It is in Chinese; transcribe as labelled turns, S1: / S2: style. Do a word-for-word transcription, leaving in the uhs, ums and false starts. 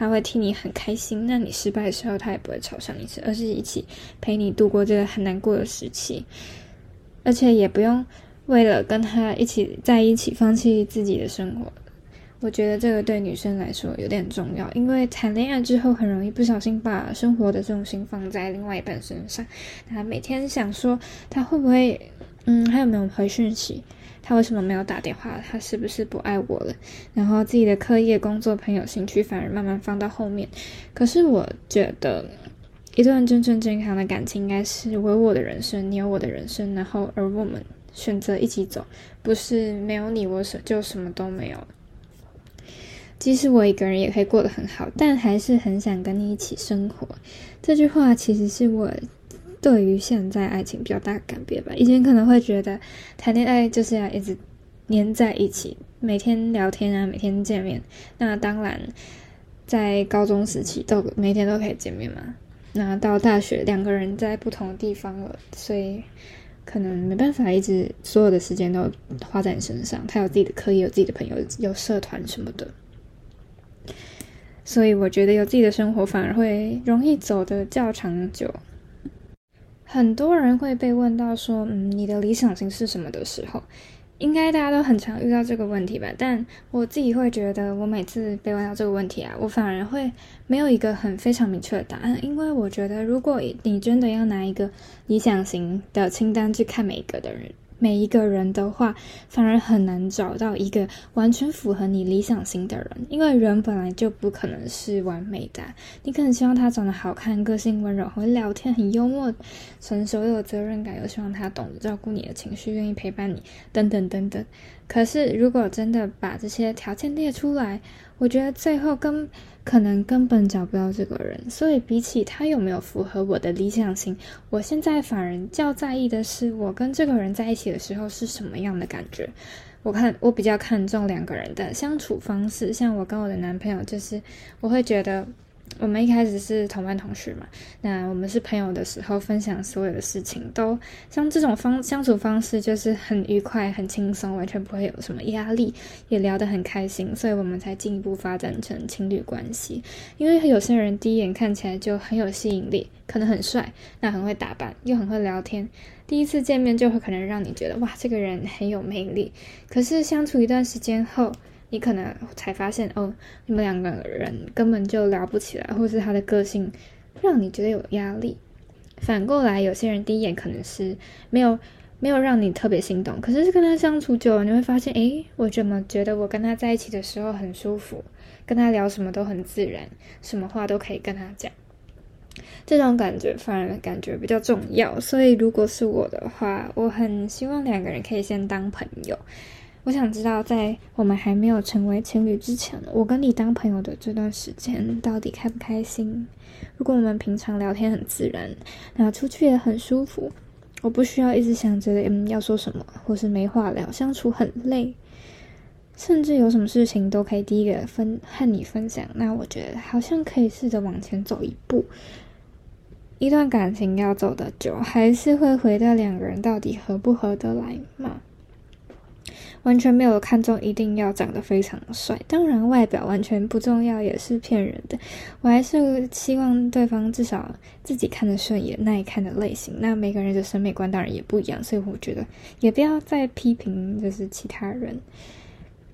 S1: 他会替你很开心，那你失败的时候他也不会嘲笑你，而是一起陪你度过这个很难过的时期，而且也不用为了跟他一起在一起放弃自己的生活。我觉得这个对女生来说有点重要，因为谈恋爱之后很容易不小心把生活的重心放在另外一半身上，那每天想说他会不会嗯，还有没有回讯息，他为什么没有打电话，他是不是不爱我了，然后自己的课业工作朋友兴趣反而慢慢放到后面。可是我觉得一段真正健康的感情应该是我有我的人生，你有我的人生，然后而我们选择一起走，不是没有你我就什么都没有。即使我一个人也可以过得很好，但还是很想跟你一起生活。这句话其实是我对于现在爱情比较大的改变吧。以前可能会觉得谈恋爱就是要一直黏在一起，每天聊天啊，每天见面。那当然在高中时期都每天都可以见面嘛，那到大学两个人在不同的地方了，所以可能没办法一直所有的时间都花在你身上。他有自己的课业，有自己的朋友，有社团什么的，所以我觉得有自己的生活反而会容易走得较长久。很多人会被问到说嗯，你的理想型是什么的时候，应该大家都很常遇到这个问题吧，但我自己会觉得我每次被问到这个问题啊，我反而会没有一个很非常明确的答案。因为我觉得如果你真的要拿一个理想型的清单去看每一个的人每一个人的话，反而很难找到一个完全符合你理想型的人，因为人本来就不可能是完美的。你可能希望他长得好看，个性温柔，会聊天，很幽默，成熟，又有责任感，又希望他懂得照顾你的情绪，愿意陪伴你，等等等等。可是如果真的把这些条件列出来，我觉得最后根可能根本找不到这个人。所以比起他有没有符合我的理想型，我现在反而较在意的是我跟这个人在一起的时候是什么样的感觉。我看我比较看重两个人的相处方式，像我跟我的男朋友，就是我会觉得我们一开始是同班同学嘛，那我们是朋友的时候分享所有的事情，都像这种方相处方式就是很愉快很轻松，完全不会有什么压力，也聊得很开心，所以我们才进一步发展成情侣关系。因为有些人第一眼看起来就很有吸引力，可能很帅，那很会打扮，又很会聊天，第一次见面就会可能让你觉得哇，这个人很有魅力。可是相处一段时间后，你可能才发现哦，你们两个人根本就聊不起来，或是他的个性让你觉得有压力。反过来，有些人第一眼可能是没有没有让你特别心动，可是跟他相处久了，你会发现，诶，我怎么觉得我跟他在一起的时候很舒服，跟他聊什么都很自然，什么话都可以跟他讲。这种感觉反而感觉比较重要。所以如果是我的话，我很希望两个人可以先当朋友。我想知道在我们还没有成为情侣之前，我跟你当朋友的这段时间到底开不开心。如果我们平常聊天很自然，那出去也很舒服，我不需要一直想着嗯要说什么，或是没话聊，相处很累，甚至有什么事情都可以第一个分和你分享，那我觉得好像可以试着往前走一步。一段感情要走得久，还是会回到两个人到底合不合得来嘛。完全没有看重一定要长得非常帅，当然外表完全不重要也是骗人的。我还是希望对方至少自己看得顺眼，耐看的类型。那每个人的审美观当然也不一样，所以我觉得也不要再批评就是其他人。